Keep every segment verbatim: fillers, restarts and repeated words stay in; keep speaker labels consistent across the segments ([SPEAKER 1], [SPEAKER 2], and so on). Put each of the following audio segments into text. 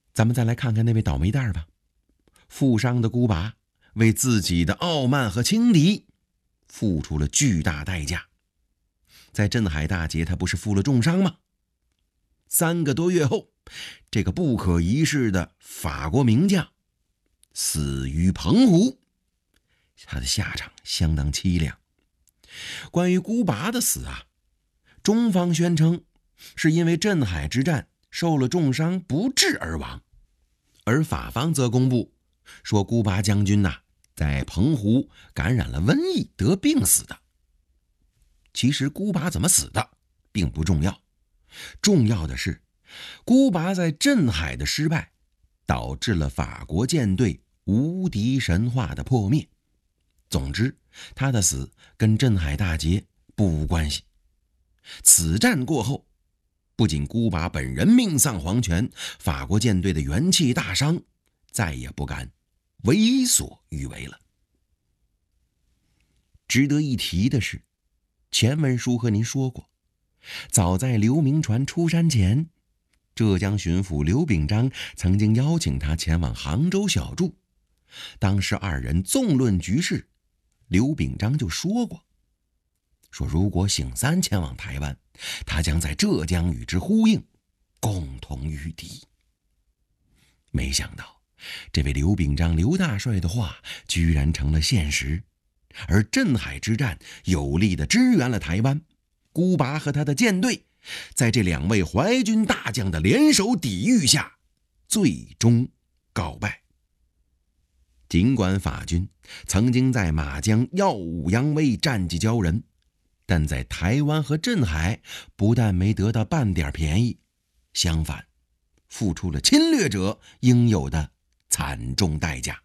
[SPEAKER 1] 咱们再来看看那位倒霉蛋吧。负伤的孤拔为自己的傲慢和轻敌付出了巨大代价。在镇海大捷他不是负了重伤吗？三个多月后，这个不可一世的法国名将死于澎湖，他的下场相当凄凉。关于孤拔的死啊，中方宣称是因为镇海之战受了重伤不治而亡，而法方则公布说孤拔将军呐、啊，在澎湖感染了瘟疫得病死的。其实孤拔怎么死的并不重要，重要的是孤拔在镇海的失败导致了法国舰队无敌神话的破灭。总之，他的死跟镇海大捷不无关系。此战过后，不仅孤拔本人命丧黄泉，法国舰队的元气大伤，再也不敢为所欲为了。值得一提的是，前文书和您说过，早在刘铭传出山前，浙江巡抚刘秉章曾经邀请他前往杭州小住。当时二人纵论局势，刘秉章就说过，说如果醒三前往台湾，他将在浙江与之呼应，共同御敌。没想到这位刘秉章刘大帅的话居然成了现实，而镇海之战有力地支援了台湾。孤拔和他的舰队在这两位淮军大将的联手抵御下，最终告败。尽管法军曾经在马江耀武扬威，战绩骄人，但在台湾和镇海不但没得到半点便宜，相反付出了侵略者应有的惨重代价。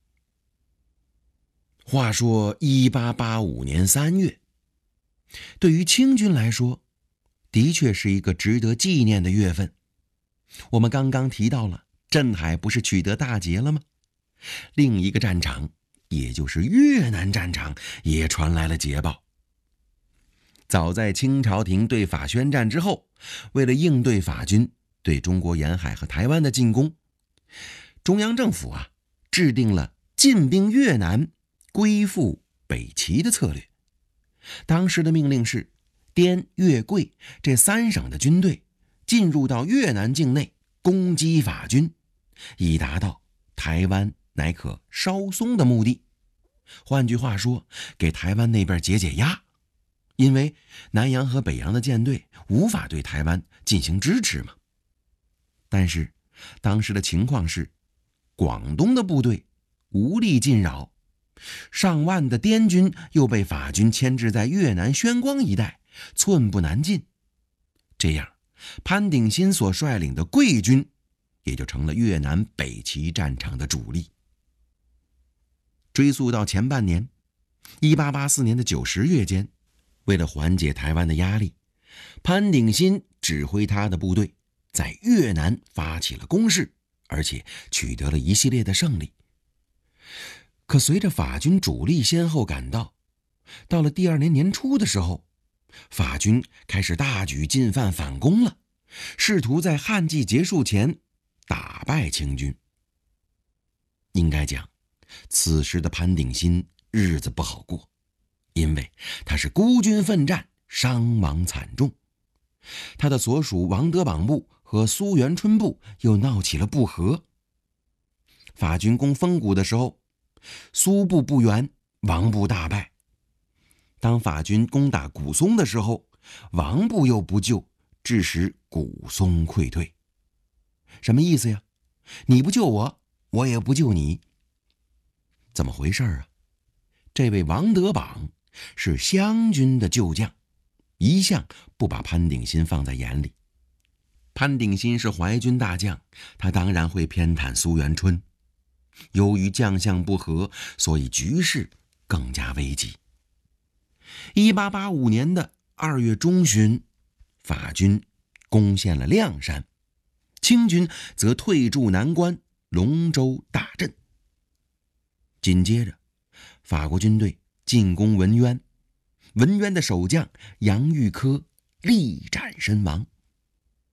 [SPEAKER 1] 话说一八八五年三月，对于清军来说的确是一个值得纪念的月份。我们刚刚提到了镇海不是取得大捷了吗？另一个战场，也就是越南战场，也传来了捷报。早在清朝廷对法宣战之后，为了应对法军对中国沿海和台湾的进攻，中央政府啊制定了进兵越南、归附北齐的策略。当时的命令是，滇越贵这三省的军队进入到越南境内攻击法军，以达到台湾乃可稍松的目的。换句话说，给台湾那边解解压，因为南洋和北洋的舰队无法对台湾进行支持嘛。但是当时的情况是，广东的部队无力进扰，上万的滇军又被法军牵制在越南宣光一带，寸步难进。这样，潘鼎新所率领的桂军也就成了越南北齐战场的主力。追溯到前半年一八八四年的九十月间，为了缓解台湾的压力，潘鼎新指挥他的部队在越南发起了攻势，而且取得了一系列的胜利。可随着法军主力先后赶到，到了第二年年初的时候，法军开始大举进犯反攻了，试图在旱季结束前打败清军。应该讲，此时的潘鼎新日子不好过，因为他是孤军奋战，伤亡惨重。他的所属王德榜部和苏元春部又闹起了不和。法军攻丰谷的时候，苏部不援，王部大败。当法军攻打古松的时候，王部又不救，致使古松溃退。什么意思呀？你不救我，我也不救你。怎么回事啊？这位王德榜是湘军的旧将，一向不把潘鼎新放在眼里。潘鼎新是淮军大将，他当然会偏袒苏元春。由于将相不和，所以局势更加危急。一八八五年的二月中旬，法军攻陷了亮山，清军则退驻南关、龙州大镇。紧接着，法国军队进攻文渊，文渊的守将杨玉科力斩身亡。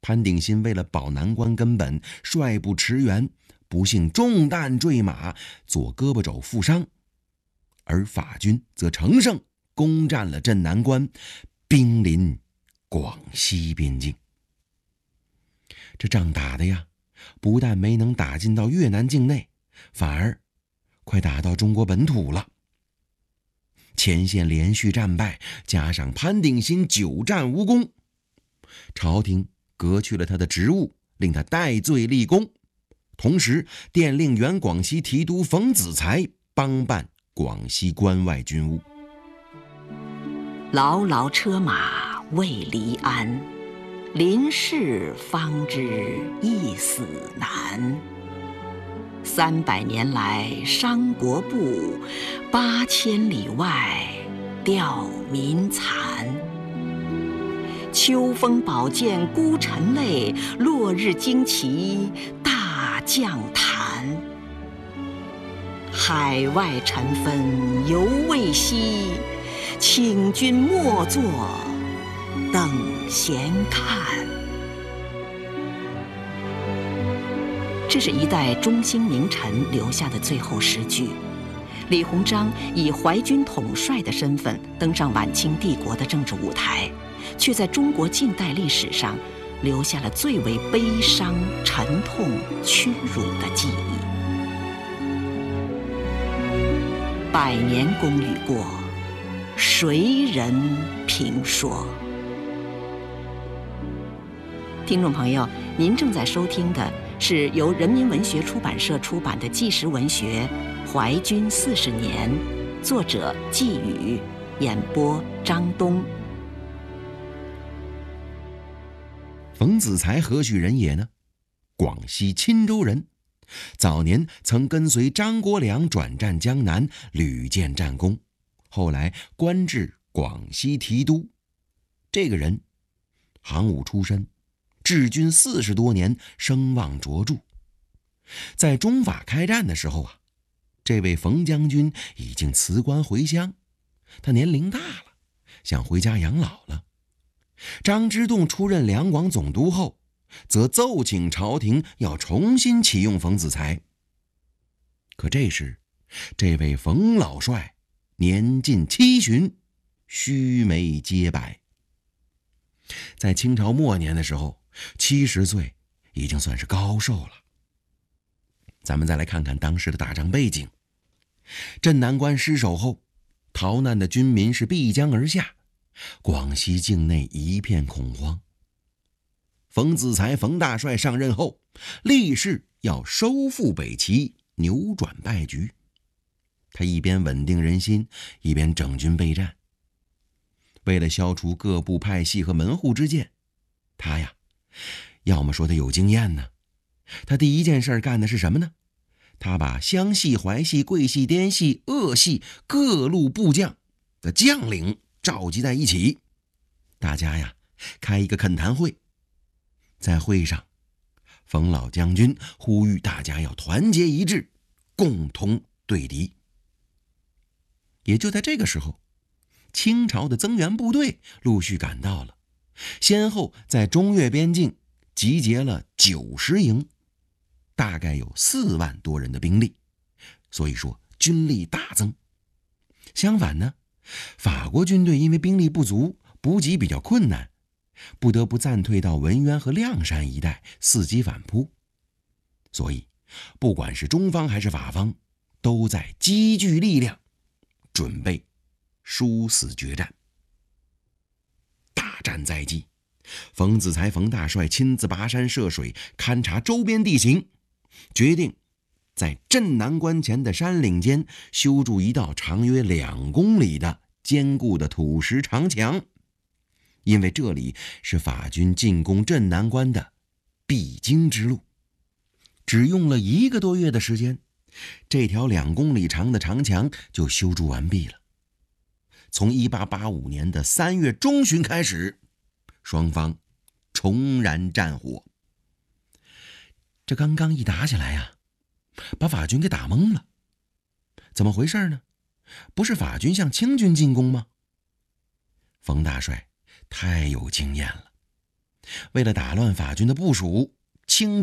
[SPEAKER 1] 潘鼎新为了保南关根本，率部驰援，不幸中弹坠马，左胳膊肘负伤。而法军则乘胜攻占了镇南关，兵临广西边境。这仗打的呀，不但没能打进到越南境内，反而快打到中国本土了。前线连续战败，加上潘鼎新久战无功，朝廷革去了他的职务，令他戴罪立功，同时电令原广西提督冯子材帮办广西关外军务。
[SPEAKER 2] 牢牢车马未离鞍，临事方知一死难。三百年来伤国步，八千里外吊民残。秋风宝剑孤臣泪，落日旌旗大将坛。海外尘纷犹未息，请君莫作等闲看。这是一代中兴名臣留下的最后诗句。李鸿章以淮军统帅的身份登上晚清帝国的政治舞台，却在中国近代历史上留下了最为悲伤、沉痛、屈辱的记忆。百年功与过，谁人评说？听众朋友，您正在收听的是由人民文学出版社出版的纪实文学《淮军四十年》，作者季宇，演播张东。
[SPEAKER 1] 冯子材何许人也呢？广西钦州人，早年曾跟随张国良转战江南，屡建战功，后来官至广西提督。这个人行伍出身，治军四十多年，声望卓著。在中法开战的时候啊，这位冯将军已经辞官回乡，他年龄大了，想回家养老了。张之洞出任两广总督后，则奏请朝廷要重新启用冯子材。可这时，这位冯老帅年近七旬，须眉皆白。在清朝末年的时候，七十岁已经算是高寿了。咱们再来看看当时的打仗背景。镇南关失守后，逃难的军民是必江而下，广西境内一片恐慌。冯子材冯大帅上任后，立誓要收复北齐，扭转败局。他一边稳定人心，一边整军备战。为了消除各部派系和门户之见，他呀，要么说他有经验呢，他第一件事干的是什么呢？他把湘系、淮系、桂系、滇系、鄂系各路部将的将领召集在一起，大家呀开一个恳谈会。在会上，冯老将军呼吁大家要团结一致，共同对敌。也就在这个时候，清朝的增援部队陆续赶到了，先后在中越边境集结了九十营，大概有四万多人的兵力，所以说军力大增。相反呢，法国军队因为兵力不足，补给比较困难，不得不暂退到文渊和亮山一带，伺机反扑。所以不管是中方还是法方，都在积聚力量，准备殊死决战。大战在即，冯子材冯大帅亲自跋山涉水，勘察周边地形，决定在镇南关前的山岭间修筑一道长约两公里的坚固的土石长墙，因为这里是法军进攻镇南关的必经之路。只用了一个多月的时间，这条两公里长的长墙就修筑完毕了。从一八八五年的三月中旬开始，双方重燃战火。这刚刚一打起来呀、啊，把法军给打懵了。怎么回事呢？不是法军向清军进攻吗？冯大帅太有经验了， 为了打乱法军的部署，清